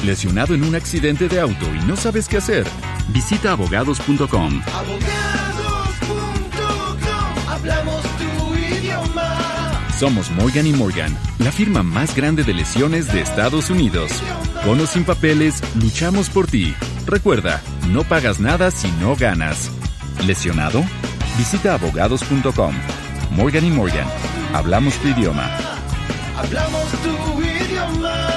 ¿Lesionado en un accidente de auto y no sabes qué hacer? Visita abogados.com. Abogados.com, hablamos tu idioma. Somos Morgan & Morgan, la firma más grande de lesiones de Estados Unidos. Con o sin papeles, luchamos por ti. Recuerda, no pagas nada si no ganas. ¿Lesionado? Visita abogados.com. Morgan & Morgan, hablamos tu idioma. Hablamos tu idioma.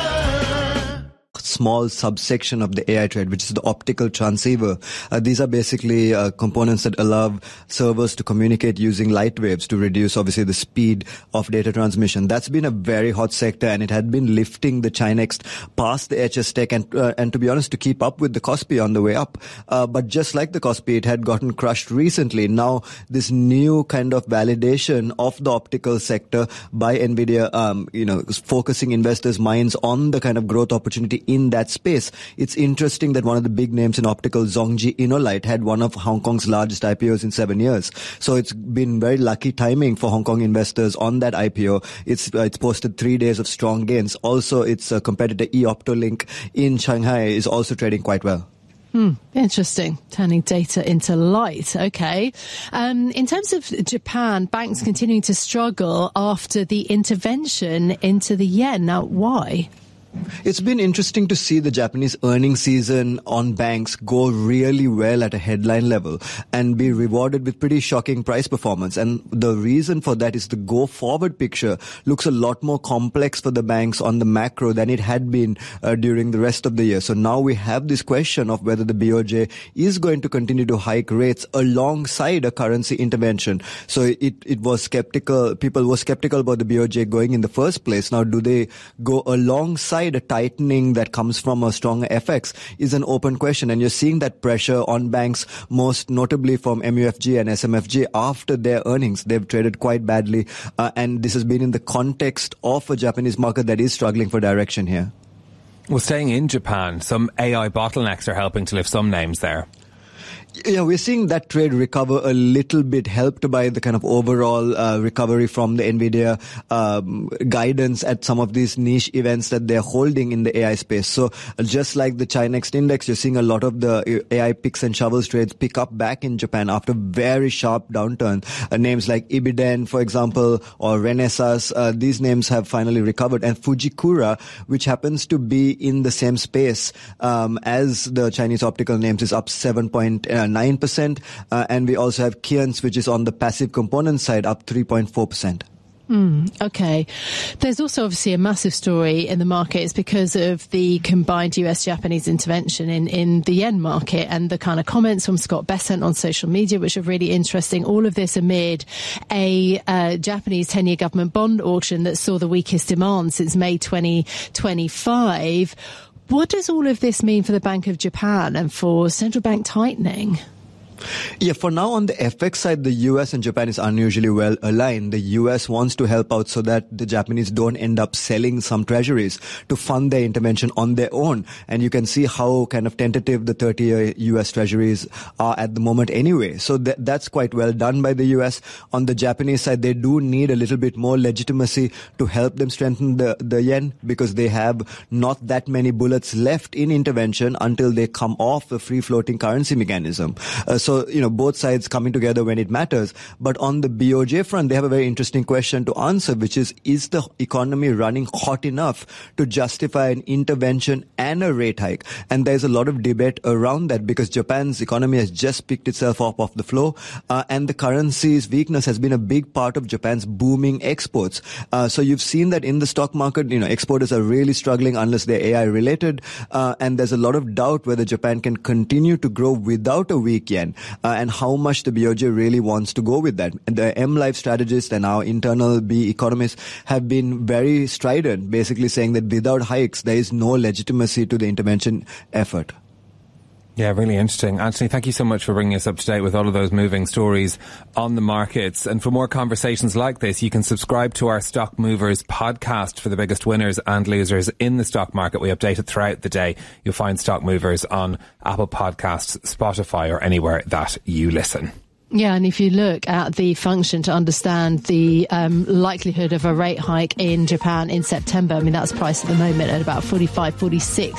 Small subsection of the AI trade, which is the optical transceiver. These are basically components that allow servers to communicate using light waves to reduce, obviously, the speed of data transmission. That's been a very hot sector, and it had been lifting the Chinext past the HS Tech, and to be honest, to keep up with the Kospi on the way up. But just like the Kospi, it had gotten crushed recently. Now, this new kind of validation of the optical sector by NVIDIA, focusing investors' minds on the kind of growth opportunity in that space. It's interesting that one of the big names in optical, Zhongji Innolight, had one of Hong Kong's largest IPOs in 7 years. So it's been very lucky timing for Hong Kong investors on that IPO. It's posted 3 days of strong gains. Also, its competitor eOptolink in Shanghai is also trading quite well. Interesting. Turning data into light. Okay. In terms of Japan, banks continuing to struggle after the intervention into the yen. Now, why? It's been interesting to see the Japanese earnings season on banks go really well at a headline level and be rewarded with pretty shocking price performance. And the reason for that is the go-forward picture looks a lot more complex for the banks on the macro than it had been during the rest of the year. So now we have this question of whether the BOJ is going to continue to hike rates alongside a currency intervention. So it was skeptical. People were skeptical about the BOJ going in the first place. Now, do they go alongside a tightening that comes from a stronger FX is an open question. And you're seeing that pressure on banks, most notably from MUFG and SMFG after their earnings. They've traded quite badly. And this has been in the context of a Japanese market that is struggling for direction here. Well, staying in Japan, some AI bottlenecks are helping to lift some names there. Yeah, we're seeing that trade recover a little bit, helped by the kind of overall recovery from the NVIDIA guidance at some of these niche events that they're holding in the AI space. So just like the Chinext index, you're seeing a lot of the AI picks and shovels trades pick up back in Japan after very sharp downturn. Names like Ibiden, for example, or Renesas, these names have finally recovered. And Fujikura, which happens to be in the same space as the Chinese optical names, is up 7.9%. And we also have Keyence, which is on the passive component side, up 3.4%. Okay. There's also obviously a massive story in the markets because of the combined US-Japanese intervention in the yen market and the kind of comments from Scott Bessent on social media, which are really interesting. All of this amid a Japanese 10-year government bond auction that saw the weakest demand since May 2025. What does all of this mean for the Bank of Japan and for central bank tightening? Yeah, for now on the FX side, the US and Japan is unusually well aligned. The US wants to help out so that the Japanese don't end up selling some treasuries to fund their intervention on their own. And you can see how kind of tentative the 30-year US treasuries are at the moment anyway. So that's quite well done by the US. On the Japanese side, they do need a little bit more legitimacy to help them strengthen the yen, because they have not that many bullets left in intervention until they come off the free-floating currency mechanism. So, both sides coming together when it matters. But on the BOJ front, they have a very interesting question to answer, which is the economy running hot enough to justify an intervention and a rate hike? And there's a lot of debate around that, because Japan's economy has just picked itself up off the floor. And the currency's weakness has been a big part of Japan's booming exports. So you've seen that in the stock market, exporters are really struggling unless they're AI related. And there's a lot of doubt whether Japan can continue to grow without a weak yen. And how much the BOJ really wants to go with that. And the MLife strategists and our internal B economists have been very strident, basically saying that without hikes, there is no legitimacy to the intervention effort. Yeah, really interesting. Anthony, thank you so much for bringing us up to date with all of those moving stories on the markets. And for more conversations like this, you can subscribe to our Stock Movers podcast for the biggest winners and losers in the stock market. We update it throughout the day. You'll find Stock Movers on Apple Podcasts, Spotify, or anywhere that you listen. Yeah, and if you look at the function to understand the likelihood of a rate hike in Japan in September, that's priced at the moment at about 45, 46